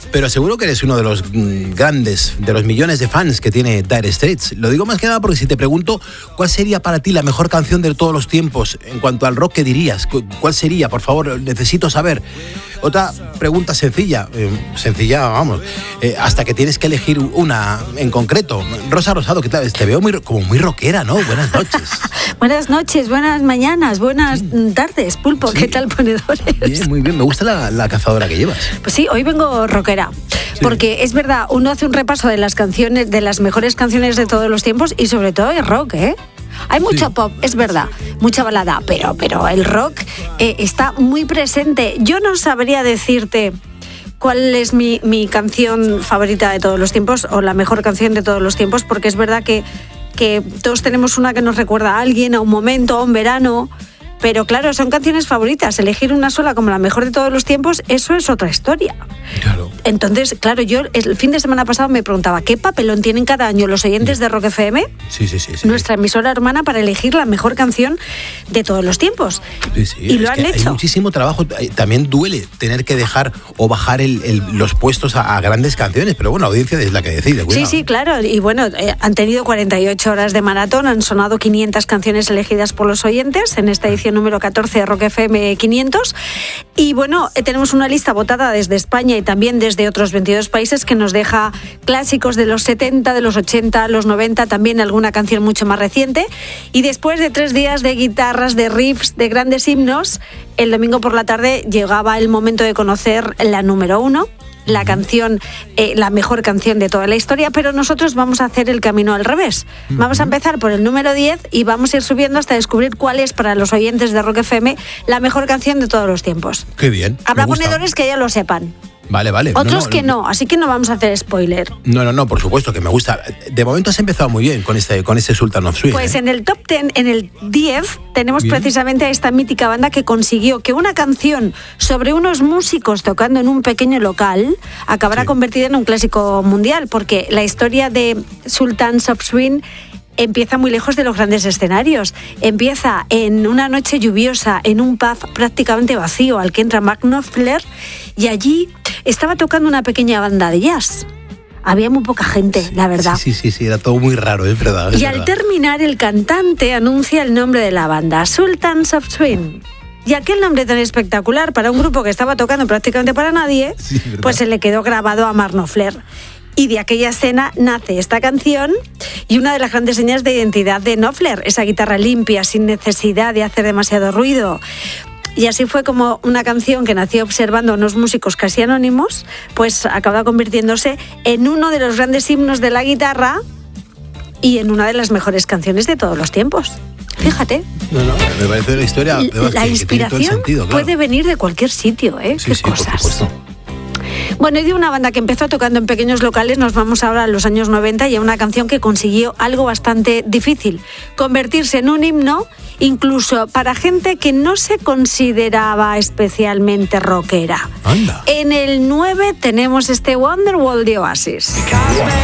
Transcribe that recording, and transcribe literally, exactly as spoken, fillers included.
pero seguro que eres uno de los mm, grandes, de los millones de fans que tiene Dire Straits. Lo digo más que nada porque si te pregunto cuál sería para ti la mejor canción de todos los tiempos en cuanto al rock, ¿qué dirías? ¿Cuál sería? Por favor, necesito saber. Otra pregunta sencilla, eh, sencilla, vamos, eh, hasta que tienes que elegir una en concreto. Rosa Rosado, ¿qué tal? Te veo muy, como muy rockera, ¿no? Buenas noches. Buenas noches, buenas mañanas, buenas sí. tardes, Pulpo, sí. ¿Qué tal, ponedores? Bien, muy bien, me gusta la, la cazadora que llevas. Pues sí, hoy vengo rockera, sí. Porque es verdad, uno hace un repaso de las canciones, de las mejores canciones de todos los tiempos y sobre todo el rock, ¿eh? Hay mucho sí. pop, es verdad, mucha balada, pero, pero el rock eh, está muy presente. Yo no sabría decirte cuál es mi, mi canción favorita de todos los tiempos o la mejor canción de todos los tiempos, porque es verdad que, que todos tenemos una que nos recuerda a alguien, a un momento, a un verano. Pero claro, son canciones favoritas. Elegir una sola como la mejor de todos los tiempos, eso es otra historia. Claro. Entonces, claro, yo el fin de semana pasado me preguntaba ¿qué papelón tienen cada año los oyentes de Rock F M? Sí, sí, sí, sí. Nuestra emisora hermana para elegir la mejor canción de todos los tiempos. Sí, sí. Y lo es han que hecho. Hay muchísimo trabajo. También duele tener que dejar o bajar el, el, los puestos a, a grandes canciones, pero bueno, la audiencia es la que decide. Cuidado. Sí, sí, claro. Y bueno, eh, han tenido cuarenta y ocho horas de maratón, han sonado quinientas canciones elegidas por los oyentes en esta edición número catorce de Rock F M quinientos. Y bueno, eh, tenemos una lista votada desde España y también desde otros veintidós países que nos deja clásicos de los setenta, de los ochenta, los noventa, también alguna canción mucho más reciente. Y después de tres días de guitarras, de riffs, de grandes himnos, el domingo por la tarde llegaba el momento de conocer la número uno, la canción, eh, la mejor canción de toda la historia, pero nosotros vamos a hacer el camino al revés. Vamos a empezar por el número diez y vamos a ir subiendo hasta descubrir cuál es para los oyentes de Rock F M la mejor canción de todos los tiempos. Qué bien. Habrá ponedores que ya lo sepan. Vale, vale. Otros no, no, que no, así que no vamos a hacer spoiler. No, no, no, por supuesto que me gusta. De momento has empezado muy bien con este, con este Sultan of Swing. Pues ¿eh? en el top diez, en el diez, tenemos bien. Precisamente a esta mítica banda que consiguió que una canción sobre unos músicos tocando en un pequeño local acabará sí. convertida en un clásico mundial, porque la historia de Sultans of Swing empieza muy lejos de los grandes escenarios. Empieza en una noche lluviosa, en un pub prácticamente vacío al que entra Mark Knopfler, y allí estaba tocando una pequeña banda de jazz. Había muy poca gente, la verdad. Sí, sí, sí, era todo muy raro, es verdad. Es y verdad. Al terminar, el cantante anuncia el nombre de la banda, Sultans of Swing. Y aquel nombre tan espectacular para un grupo que estaba tocando prácticamente para nadie, sí, pues se le quedó grabado a Mark Knopfler. Y de aquella escena nace esta canción y una de las grandes señas de identidad de Knopfler, esa guitarra limpia, sin necesidad de hacer demasiado ruido. Y así fue como una canción que nació observando a unos músicos casi anónimos, pues acaba convirtiéndose en uno de los grandes himnos de la guitarra y en una de las mejores canciones de todos los tiempos. Fíjate. No, no, me parece la historia. La, la que, inspiración que tiene todo el sentido, claro. Puede venir de cualquier sitio, ¿eh? Sí, Qué sí, cosas. por supuesto. Bueno, y de una banda que empezó tocando en pequeños locales, nos vamos ahora a los años noventa y a una canción que consiguió algo bastante difícil: convertirse en un himno incluso para gente que no se consideraba especialmente rockera. Anda. En el nueve tenemos este Wonderwall de Oasis.